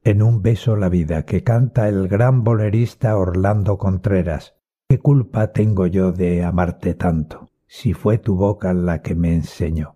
En un beso la vida que canta el gran bolerista Orlando Contreras. ¿Qué culpa tengo yo de amarte tanto, si fue tu boca la que me enseñó?